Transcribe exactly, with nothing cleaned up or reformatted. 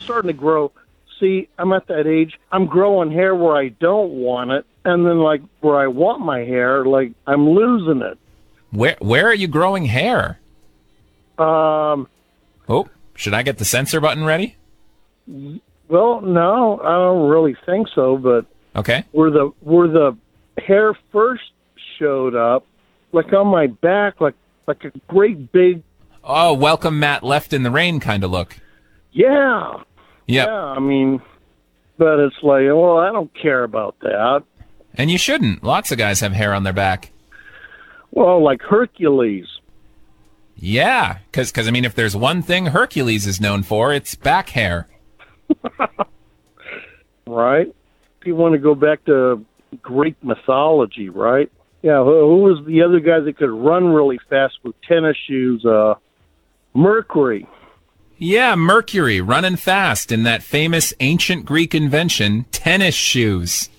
starting to grow. See, I'm at that age. I'm growing hair where I don't want it, and then like where I want my hair, like I'm losing it. Where where are you growing hair? Um. Oh, should I get the censor button ready? Well, no, I don't really think so. But okay, where the where the hair first showed up, like on my back, like like a great big. Oh, welcome Matt left in the rain kind of look. Yeah. Yep. Yeah, I mean, but it's like, well, I don't care about that. And you shouldn't. Lots of guys have hair on their back. Well, like Hercules. Yeah, because, I mean, if there's one thing Hercules is known for, it's back hair. Right? If you want to go back to Greek mythology, right? Yeah, who, who was the other guy that could run really fast with tennis shoes? Uh, Mercury. Yeah, Mercury, running fast in that famous ancient Greek invention, tennis shoes.